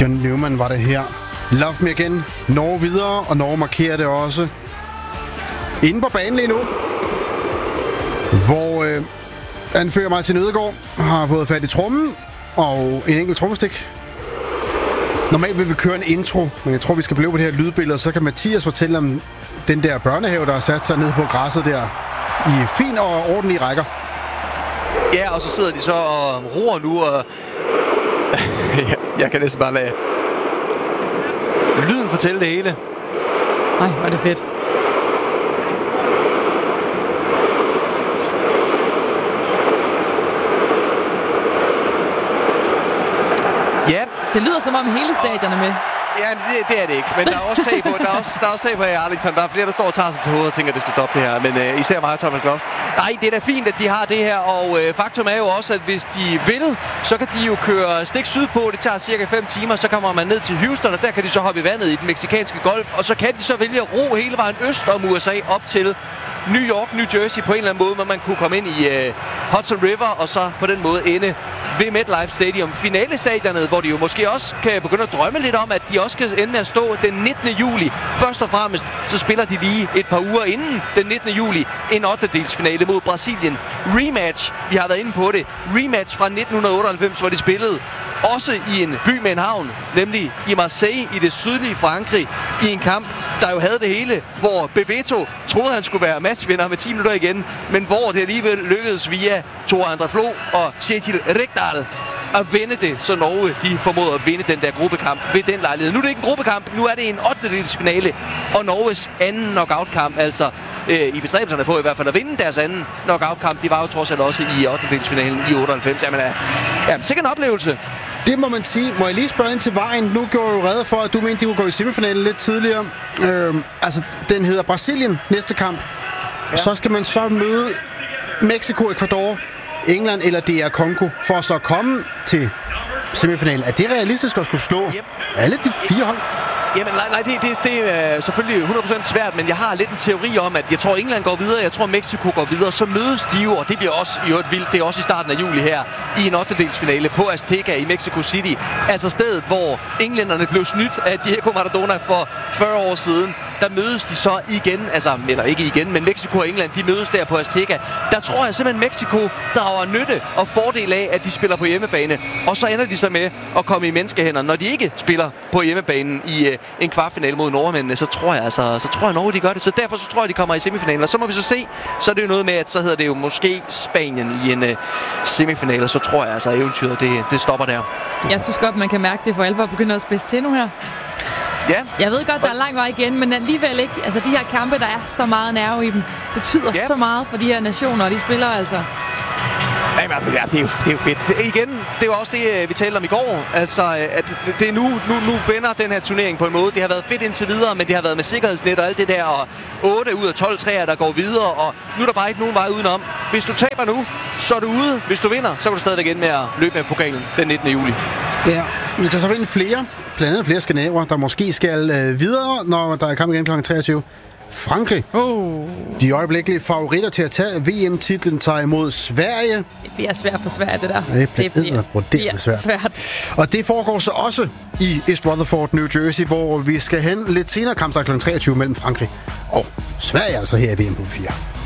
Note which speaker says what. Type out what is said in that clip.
Speaker 1: John Newman var det her. Love Me Again. Norge videre, og Norge markerer det også. Inde på banen lige nu, hvor anfører Martin Ødegaard har fået fat i trommen og en enkelt trommestik. Normalt vil vi køre en intro, men jeg tror, vi skal blive på det her lydbillede, så kan Mathias fortælle om den der børnehave, der har sat sig ned på græsset der i fin og ordentlige rækker.
Speaker 2: Ja, og så sidder de så og roer nu, og jeg kan næsten bare lade lyden fortælle det hele.
Speaker 3: Ej, hvor er det fedt.
Speaker 2: Ja.
Speaker 3: Det lyder som om hele stadion er med.
Speaker 2: Ja, det er det ikke. Men der er også tag på, der er også tag på i Arlington. Der er flere, der står og tager sig til hovedet og tænker, at det skal stoppe det her. Men især mig og Thomas Loft. Nej, det er da fint, at de har det her. Og faktum er jo også, at hvis de vil, så kan de jo køre stik sydpå. Det tager cirka 5 timer. Så kommer man ned til Houston, og der kan de så hoppe i vandet i den mexikanske golf. Og så kan de så vælge at ro hele vejen øst om USA op til New York, New Jersey på en eller anden måde, hvor man kunne komme ind i Hudson River, og så på den måde ende ved MetLife Stadium, finalestadionet, hvor de jo måske også kan begynde at drømme lidt om, at de også kan ende med at stå den 19. juli. Først og fremmest, så spiller de lige et par uger inden den 19. juli en 8-delsfinale mod Brasilien. Rematch, vi har været inde på det, rematch fra 1998, hvor de spillede også i en by med en havn, nemlig i Marseille i det sydlige Frankrig, i en kamp, der jo havde det hele, hvor Bebeto troede, han skulle være matchvinder med 10 minutter igen, men hvor det alligevel lykkedes via Tore André Flo og Kjetil Rekdal at vinde det, så Norge de formåede at vinde den der gruppekamp ved den lejlighed. Nu er det ikke en gruppekamp, nu er det en 8-delsfinale, og Norges anden knockout-kamp, altså i bestræbelserne på i hvert fald at vinde deres anden knockout-kamp. De var jo trods alt også i 8-delsfinalen i 98. Jamen, sikkert en oplevelse.
Speaker 1: Det må man sige. Må jeg lige spørge ind til vejen? Nu gjorde du rede for, at du mente, de kunne gå i semifinalen lidt tidligere. Altså, den hedder Brasilien næste kamp. Ja. Så skal man så møde Mexico, Ecuador, England eller DR Congo for så at komme til semifinalen. Er det realistisk at skulle slå alle de 4 hold?
Speaker 2: Jamen nej, det er selvfølgelig 100% svært, men jeg har lidt en teori om, at jeg tror, England går videre, jeg tror, Mexico går videre, så mødes de jo, og det bliver også i øvrigt vildt, det er også i starten af juli her, i en 8-delsfinale på Azteca i Mexico City. Altså stedet, hvor englænderne blev snydt af Diego Maradona for 40 år siden. Der mødes de så igen, altså, eller ikke igen, men Mexico og England, de mødes der på Azteca. Der tror jeg simpelthen, Mexico drager nytte og fordel af, at de spiller på hjemmebane, og så ender de så med at komme i menneskehænder. Når de ikke spiller på hjemmebanen i en kvartfinale mod nordmændene, så tror jeg Norge, de gør det. Så derfor så tror jeg, de kommer i semifinalen. Og så må vi så se, så er det jo noget med, at så hedder det jo måske Spanien i en semifinale. Så tror jeg altså, eventyret, det stopper der.
Speaker 3: Jeg synes godt, man kan mærke det for alvor begynder at spidse til nu her.
Speaker 2: Ja.
Speaker 3: Jeg ved godt, der er lang vej igen, men alligevel ikke. Altså, de her kampe, der er så meget nerve i dem, betyder så meget for de her nationer, og de spiller altså.
Speaker 2: Jamen, det er jo fedt. Igen, det var også det, vi talte om i går. Altså, at det er nu vender den her turnering på en måde. Det har været fedt indtil videre, men det har været med sikkerhedsnet og alt det der. Og 8 ud af 12 træer, der går videre. Og nu er der bare ikke nogen vej udenom. Hvis du taber nu, så er du ude. Hvis du vinder, så kan du stadigvæk ind med at løbe med pokalen den 19. juli.
Speaker 1: Ja, vi skal så vinde flere. Blandt andet flere skandinaver, der måske skal videre, når der er kamp igen kl. 23. Frankrig. De øjeblikkelige favoritter til at tage VM-titlen tager imod Sverige.
Speaker 3: Det bliver svært for Sverige, det der.
Speaker 1: Det bliver svært. Og det foregår så også i East Rutherford, New Jersey, hvor vi skal hen lidt senere kampstart kl. 23 mellem Frankrig og Sverige, altså her i VM på 4.